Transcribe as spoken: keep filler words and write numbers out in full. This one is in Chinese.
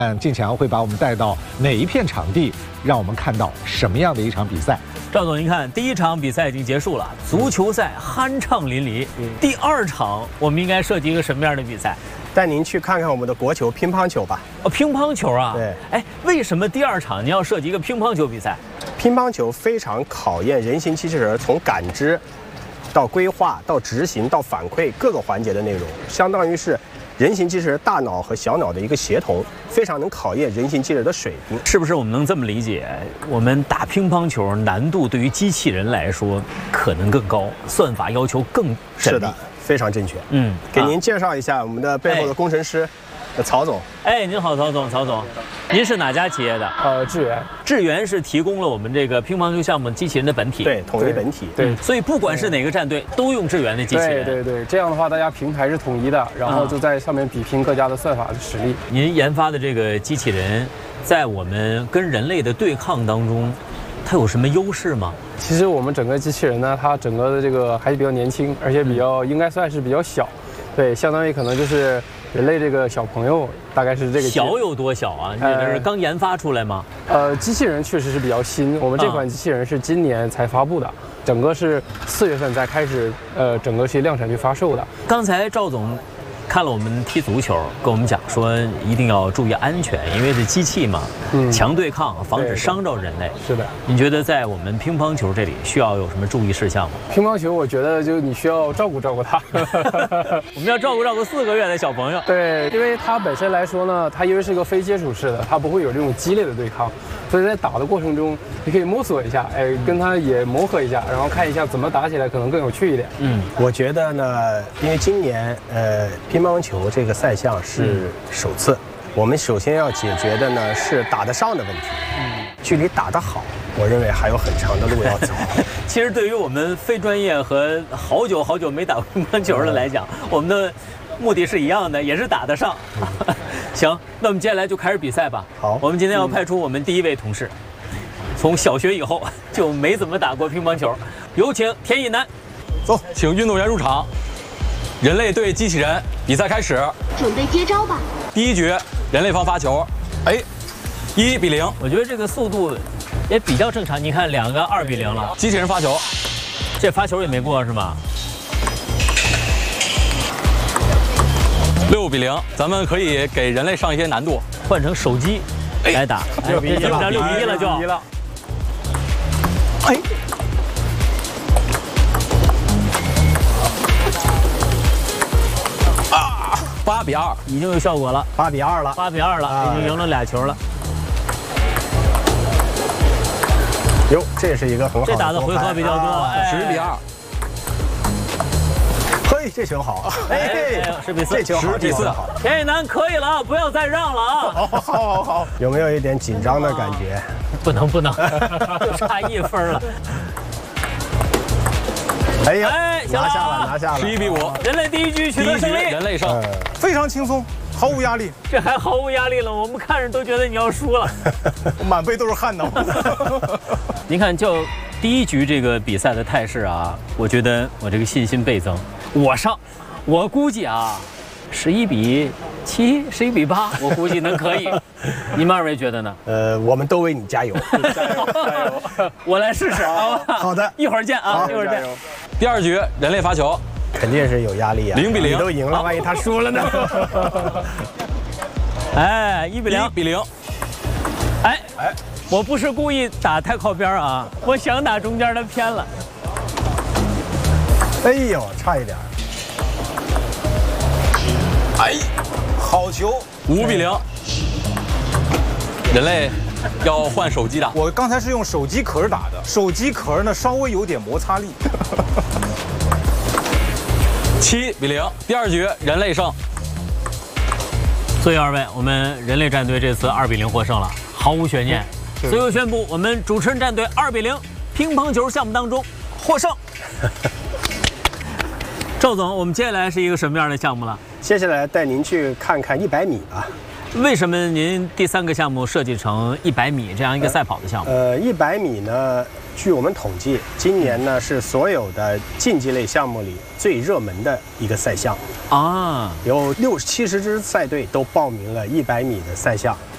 嗯，敬强会把我们带到哪一片场地，让我们看到什么样的一场比赛？ 赵总，您看第一场比赛已经结束了，足球赛酣畅淋漓。嗯、第二场我们应该设计一个什么样的比赛？ 带您去看看我们的国球乒乓球吧。 哦，乒乓球啊？ 对。 哎，为什么第二场您要设计一个乒乓球比赛？ 乒乓球非常考验人形机器人从感知到规划到执行到反馈各个环节的内容，相当于是人形机器人大脑和小脑的一个协同，非常能考验人形机器人的水平。 是不是我们能这么理解？我们打乒乓球难度对于机器人来说可能更高，算法要求更缜密。 是的，非常正确。 嗯， 给您介绍一下我们的背后的工程师。哎 曹总， 哎，您好，曹总，曹总，您是哪家企业的？ 呃，智源， 智源是提供了我们这个乒乓球项目机器人的本体， 对，统一本体， 对， 所以不管是哪个战队，都用智源的机器人， 对对对，这样的话大家平台是统一的，然后就在上面比拼各家的算法的实力。 您研发的这个机器人，在我们跟人类的对抗当中，它有什么优势吗？ 其实我们整个机器人呢，它整个的这个还是比较年轻，而且比较应该算是比较小，对，相当于可能就是人类这个小朋友，大概是这个小有多小啊？你这是刚研发出来吗？ 呃，机器人确实是比较新，我们这款机器人是今年才发布的，整个是四月份才开始，呃，整个去量产去发售的。 刚才赵总看了我们踢足球，跟我们讲说一定要注意安全，因为是机器嘛，嗯，强对抗，防止伤着人类。 是的。 你觉得在我们乒乓球这里需要有什么注意事项吗？ 乒乓球，我觉得就你需要照顾照顾它。 我们要照顾照顾四个月的小朋友。 对，因为它本身来说呢，它因为是个非接触式的，它不会有这种激烈的对抗，所以在打的过程中，你可以摸索一下，哎，跟它也磨合一下，然后看一下怎么打起来可能更有趣一点。 嗯，我觉得呢，因为今年呃乒乓球这个赛项是首次，嗯、我们首先要解决的呢是打得上的问题。嗯，距离打得好，我认为还有很长的路要走。 其实对于我们非专业和好久好久没打过乒乓球的来讲，嗯、我们的目的是一样的，也是打得上。嗯、行，那我们接下来就开始比赛吧。 好， 我们今天要派出我们第一位同事，嗯、从小学以后就没怎么打过乒乓球，有请田一楠。 走，请运动员入场。人类对机器人，比赛开始， 准备接招吧。 第一局，人类方发球，哎，一比零。 我觉得这个速度也比较正常。你看，两个二比零了。 机器人发球， 这发球也没过是吗？ 六比零，咱们可以给人类上一些难度， 换成手机来打。 六比一了， 六比一了就。 哎。八比二， 已经有效果了。 八比二了， 八比二了，啊、已经赢了俩球了。 哟，这也是一个很好的。 这打的回合比较多， 十、啊、比二。 嘿，这球好， 哎，十比四， 这球好， 十比四。 田一楠可以了啊，不要再让了啊！ 好，好，好，好。有没有一点紧张的感觉？ 不能，不能，就差一分了。 哎呀， 哎， 拿下了，拿下了， 十一比五， 人类第一局取得胜利， 人类胜， 嗯、 非常轻松，毫无压力。 这还毫无压力了，我们看着都觉得你要输了， 满背都是汗呢。 您看，就第一局这个比赛的态势啊，我觉得我这个信心倍增。我上，我估计啊，十一比七，十一比八，我估计能可以。你们二位觉得呢？ 呃，我们都为你加油， 加油，加油！ 我来试试，好吧？ 好的， 一会儿见啊，一会儿见。 第二局，人类发球， 肯定是有压力啊， 零比零， 你都赢了，万一他输了呢？ 哎，一比零， 一比零。 哎哎，我不是故意打太靠边啊，我想打中间的偏了。 哎呦，差一点。 哎，好球， 五比零。人类要换手机打， 我刚才是用手机壳打的，手机壳呢稍微有点摩擦力。 七比零，第二局人类胜。 所以二位，我们人类战队这次二比零获胜了，毫无悬念。最后宣布，我们主持人战队二比零，乒乓球项目当中获胜。赵总，我们接下来是一个什么样的项目了？ 接下来带您去看看一百米吧。 为什么您第三个项目设计成一百米这样一个赛跑的项目？ 呃，一百米呢，据我们统计，今年呢是所有的竞技类项目里最热门的一个赛项啊，有六七十支赛队都报名了一百米的赛项。